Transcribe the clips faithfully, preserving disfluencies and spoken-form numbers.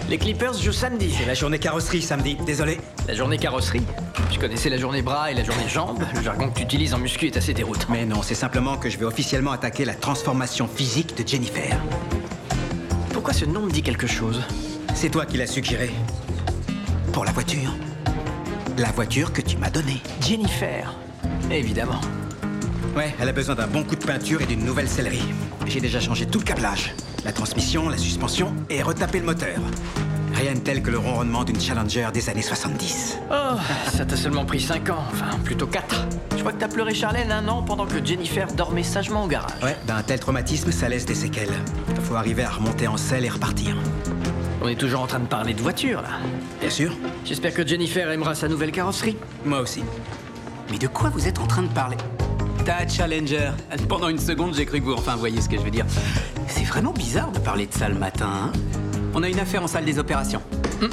Les Clippers jouent samedi. C'est la journée carrosserie samedi, désolé. La journée carrosserie? Je connaissais la journée bras et la journée jambes. Le jargon que tu utilises en muscu est assez déroutant. Mais non, c'est simplement que je vais officiellement attaquer la transformation physique de Jennifer. Pourquoi ce nom me dit quelque chose? C'est toi qui l'as suggéré. Pour la voiture. La voiture que tu m'as donnée. Jennifer. Évidemment. Ouais, elle a besoin d'un bon coup de peinture et d'une nouvelle sellerie. J'ai déjà changé tout le câblage. La transmission, la suspension et retapé le moteur. Rien de tel que le ronronnement d'une Challenger des années soixante-dix. Oh, ça t'a seulement pris cinq ans. Enfin, plutôt quatre. Je crois que t'as pleuré Charlène un an pendant que Jennifer dormait sagement au garage. Ouais, ben un tel traumatisme, ça laisse des séquelles. Il faut arriver à remonter en selle et repartir. On est toujours en train de parler de voiture, là. Bien sûr. J'espère que Jennifer aimera sa nouvelle carrosserie. Moi aussi. Mais de quoi vous êtes en train de parler? Ta Challenger. Pendant une seconde, j'ai cru que vous... Enfin, vous voyez ce que je veux dire. C'est vraiment bizarre de parler de ça le matin, hein? On a une affaire en salle des opérations. Hum.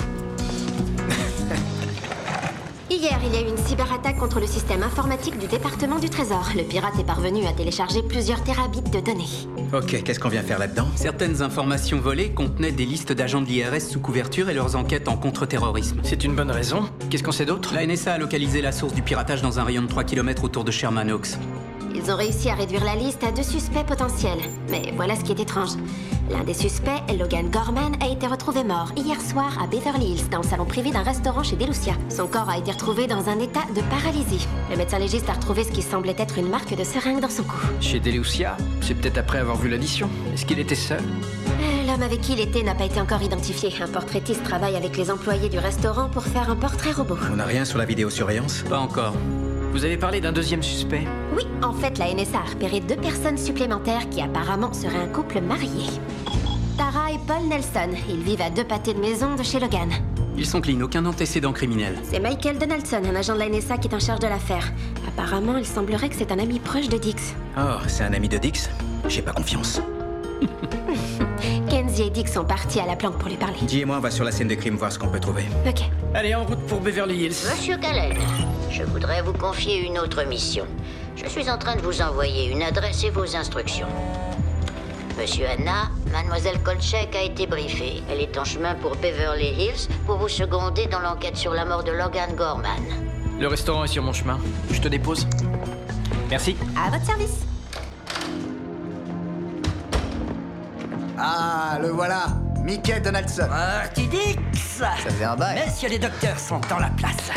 Hier, il y a eu une cyberattaque contre le système informatique du département du Trésor. Le pirate est parvenu à télécharger plusieurs terabits de données. Ok, qu'est-ce qu'on vient faire là-dedans? Certaines informations volées contenaient des listes d'agents de l'I R S sous couverture et leurs enquêtes en contre-terrorisme. C'est une bonne raison. Qu'est-ce qu'on sait d'autre? La N S A a localisé la source du piratage dans un rayon de trois kilomètres autour de Sherman Oaks. Ils ont réussi à réduire la liste à deux suspects potentiels. Mais voilà ce qui est étrange. L'un des suspects, Logan Gorman, a été retrouvé mort hier soir à Beverly Hills, dans le salon privé d'un restaurant chez DeLucia. Son corps a été retrouvé dans un état de paralysie. Le médecin légiste a retrouvé ce qui semblait être une marque de seringue dans son cou. Chez DeLucia? C'est peut-être après avoir vu l'addition. Est-ce qu'il était seul? Euh, L'homme avec qui il était n'a pas été encore identifié. Un portraitiste travaille avec les employés du restaurant pour faire un portrait robot. On n'a rien sur la vidéosurveillance? Pas encore. Vous avez parlé d'un deuxième suspect? Oui, en fait, la N S A a repéré deux personnes supplémentaires qui apparemment seraient un couple marié. Tara et Paul Nelson. Ils vivent à deux pâtés de maison de chez Logan. Ils sont clean, aucun antécédent criminel. C'est Michael Donaldson, un agent de la N S A qui est en charge de l'affaire. Apparemment, il semblerait que c'est un ami proche de Dix. Oh, c'est un ami de Dix? J'ai pas confiance. Kenzie et Dix sont partis à la planque pour lui parler. Guy et moi, on va sur la scène de crime voir ce qu'on peut trouver. Ok. Allez, en route pour Beverly Hills. Monsieur Callen, je voudrais vous confier une autre mission. Je suis en train de vous envoyer une adresse et vos instructions. Monsieur Anna, mademoiselle Kolchek a été briefée. Elle est en chemin pour Beverly Hills pour vous seconder dans l'enquête sur la mort de Logan Gorman. Le restaurant est sur mon chemin. Je te dépose. Merci. À votre service. Ah, le voilà, Mickey Donaldson. Artidix! Ça faisait un bail. Messieurs les docteurs sont dans la place.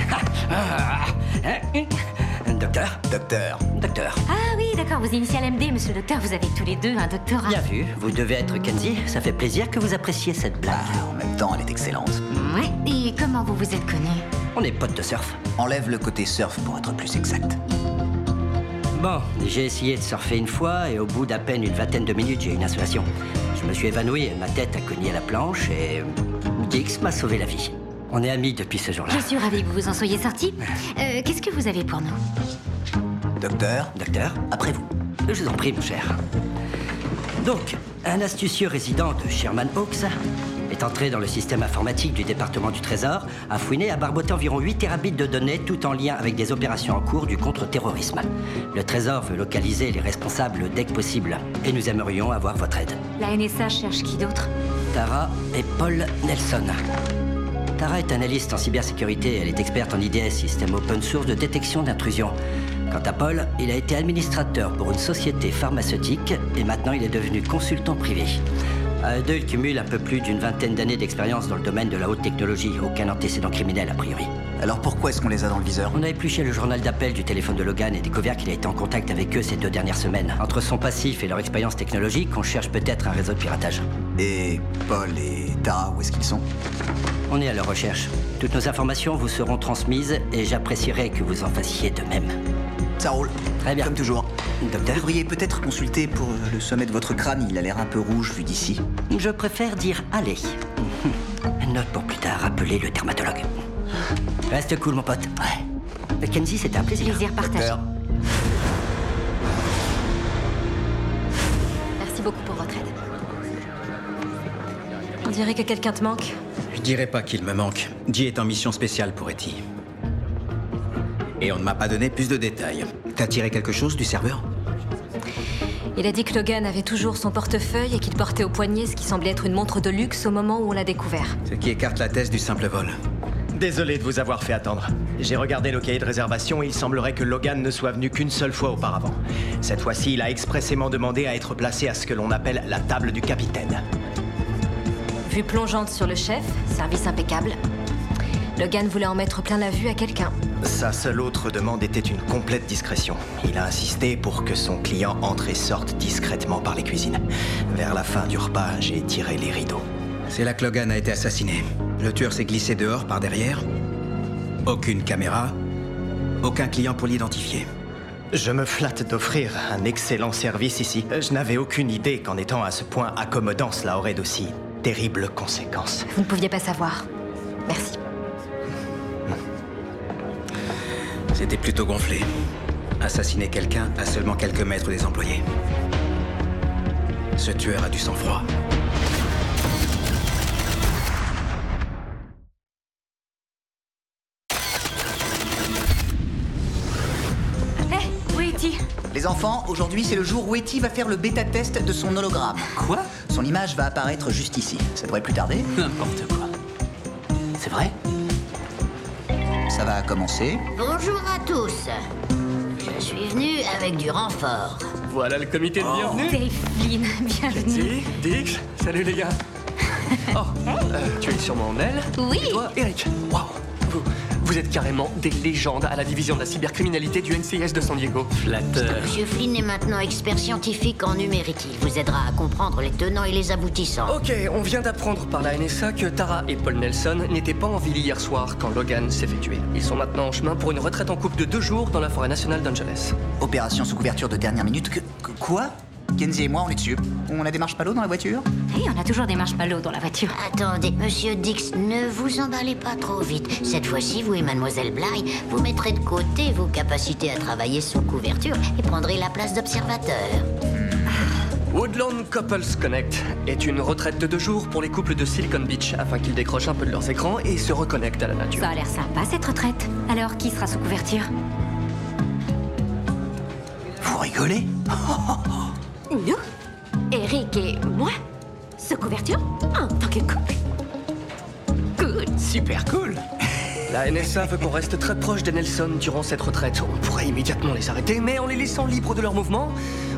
Docteur? Docteur. Docteur. Ah oui, d'accord, vos initiales M D, monsieur le docteur, vous avez tous les deux un doctorat. Bien vu, vous devez être Kenzie. Ça fait plaisir que vous appréciez cette blague. Ah, en même temps, elle est excellente. Ouais, et comment vous vous êtes connus? On est potes de surf. Enlève le côté surf pour être plus exact. Bon, j'ai essayé de surfer une fois et au bout d'à peine une vingtaine de minutes, j'ai eu une insolation. Je me suis évanoui et ma tête a cogné à la planche et Dix m'a sauvé la vie. On est amis depuis ce jour-là. Je suis ravie que vous vous en soyez sortis. Euh, qu'est-ce que vous avez pour nous? Docteur. Docteur, Après vous. je vous en prie, mon cher. Donc, un astucieux résident de Sherman Oaks est entré dans le système informatique du département du Trésor, a fouiné et a barboté environ huit terabits de données, tout en lien avec des opérations en cours du contre-terrorisme. Le Trésor veut localiser les responsables dès que possible, et nous aimerions avoir votre aide. La N S A cherche qui d'autre? Tara et Paul Nelson. Tara est analyste en cybersécurité, elle est experte en I D S, système open source de détection d'intrusion. Quant à Paul, il a été administrateur pour une société pharmaceutique et maintenant il est devenu consultant privé. À eux deux, ils cumulent un peu plus d'une vingtaine d'années d'expérience dans le domaine de la haute technologie. Aucun antécédent criminel, a priori. Alors pourquoi est-ce qu'on les a dans le viseur? On a épluché le journal d'appel du téléphone de Logan et découvert qu'il a été en contact avec eux ces deux dernières semaines. Entre son passif et leur expérience technologique, on cherche peut-être un réseau de piratage. Et Paul et Tara, où est-ce qu'ils sont? On est à leur recherche. Toutes nos informations vous seront transmises et j'apprécierais que vous en fassiez de même. Ça roule. Très bien. Comme toujours. Vous Docteur, devriez peut-être consulter pour le sommet de votre crâne, il a l'air un peu rouge vu d'ici. je préfère dire allez. Note pour plus tard, appelez le dermatologue. Reste cool, mon pote. Ouais. Kenzie, c'était un plaisir. Plaisir partagé. Docteur. Merci beaucoup pour votre aide. On dirait que quelqu'un te manque. Je dirais pas qu'il me manque. Guy est en mission spéciale pour Etty. Et on ne m'a pas donné plus de détails. T'as tiré quelque chose du serveur? Il a dit que Logan avait toujours son portefeuille et qu'il portait au poignet ce qui semblait être une montre de luxe au moment où on l'a découvert. Ce qui écarte la thèse du simple vol. Désolé de vous avoir fait attendre. J'ai regardé le cahier de réservation et il semblerait que Logan ne soit venu qu'une seule fois auparavant. Cette fois-ci, il a expressément demandé à être placé à ce que l'on appelle la table du capitaine. Vue plongeante sur le chef, service impeccable. Logan voulait en mettre plein la vue à quelqu'un. Sa seule autre demande était une complète discrétion. Il a insisté pour que son client entre et sorte discrètement par les cuisines. Vers la fin du repas, j'ai tiré les rideaux. C'est là que Logan a été assassiné. Le tueur s'est glissé dehors par derrière. Aucune caméra. Aucun client pour l'identifier. Je me flatte d'offrir un excellent service ici. Je n'avais aucune idée qu'en étant à ce point accommodant, cela aurait d'aussi terribles conséquences. Vous ne pouviez pas savoir. Merci. C'était plutôt gonflé. Assassiner quelqu'un à seulement quelques mètres des employés. Ce tueur a du sang-froid. Les enfants, aujourd'hui c'est le jour où Etty va faire le bêta-test de son hologramme. Quoi? Son image va apparaître juste ici. Ça devrait plus tarder. N'importe quoi. C'est vrai? Ça va commencer. Bonjour à tous. Je suis venu avec du renfort. Voilà le comité de bienvenue. Dave Flynn, bienvenue. Katie, Dix, salut les gars. Oh, euh, tu es sûrement Nell. Oui. Et toi, Eric. Waouh. Vous, vous êtes carrément des légendes à la division de la cybercriminalité du N C I S de San Diego. Flatteur. Monsieur Flynn est maintenant expert scientifique en numérique. Il vous aidera à comprendre les tenants et les aboutissants. Ok, on vient d'apprendre par la N S A que Tara et Paul Nelson n'étaient pas en ville hier soir quand Logan s'est fait tuer. Ils sont maintenant en chemin pour une retraite en couple de deux jours dans la forêt nationale d'Angeles. Opération sous couverture de dernière minute. Que, que- quoi? Kenzie et moi, on est dessus. On a des marshmallows dans la voiture? Hey, on a toujours des marshmallows dans la voiture. Attendez, monsieur Dix, ne vous emballez pas trop vite. Cette fois-ci, vous et mademoiselle Bly, vous mettrez de côté vos capacités à travailler sous couverture et prendrez la place d'observateur. Woodlawn Couples Connect est une retraite de deux jours pour les couples de Silicon Beach afin qu'ils décrochent un peu de leurs écrans et se reconnectent à la nature. Ça a l'air sympa cette retraite. Alors, qui sera sous couverture? Vous rigolez? Nous, Eric et moi, sous couverture, en tant que couple. Good. Super cool. La N S A veut qu'on reste très proche des Nelson durant cette retraite. On pourrait immédiatement les arrêter, mais en les laissant libres de leurs mouvements,